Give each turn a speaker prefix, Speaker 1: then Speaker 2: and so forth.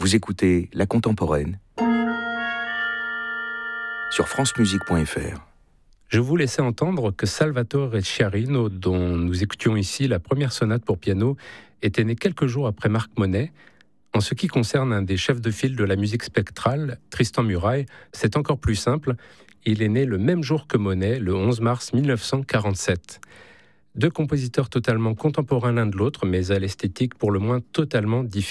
Speaker 1: Vous écoutez La Contemporaine sur francemusique.fr.
Speaker 2: Je vous laissais entendre que Salvatore Sciarrino, dont nous écoutions ici la première sonate pour piano, était né quelques jours après Marc Monet. En ce qui concerne un des chefs de file de la musique spectrale, Tristan Murail, c'est encore plus simple. Il est né le même jour que Monet, le 11 mars 1947. Deux compositeurs totalement contemporains l'un de l'autre, mais à l'esthétique pour le moins totalement différente.